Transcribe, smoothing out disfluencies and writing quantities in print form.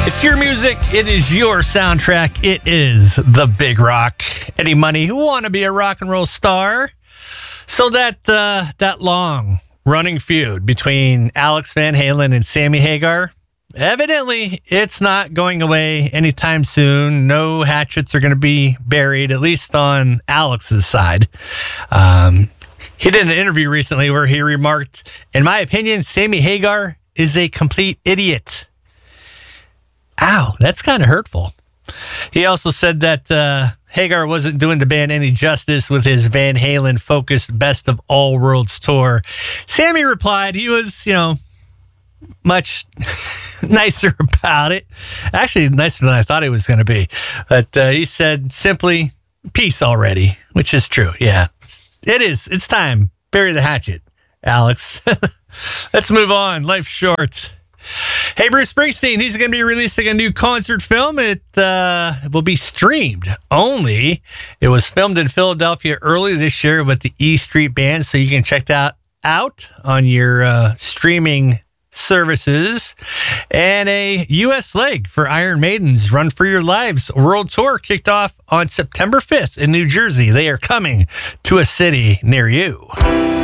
It's your music. It is your soundtrack. It is the Big Rock. Eddie Money, who want to be a rock and roll star? So that long running feud between Alex Van Halen and Sammy Hagar, evidently it's not going away anytime soon. No hatchets are going to be buried, at least on Alex's side. He did an interview recently where he remarked, "In my opinion, Sammy Hagar is a complete idiot." Ow, that's kind of hurtful. He also said that Hagar wasn't doing the band any justice with his Van Halen-focused Best of All Worlds tour. Sammy replied he was, much nicer about it. Actually, nicer than I thought he was going to be. But he said simply, "Peace already," which is true. Yeah, it is. It's time. Bury the hatchet, Alex. Let's move on. Life's short. Hey, Bruce Springsteen, he's going to be releasing a new concert film. It will be streamed only. It was filmed in Philadelphia early this year with the E Street Band, so you can check that out on your streaming services. And a U.S. leg for Iron Maiden's Run for Your Lives World Tour kicked off on September 5th in New Jersey. They are coming to a city near you.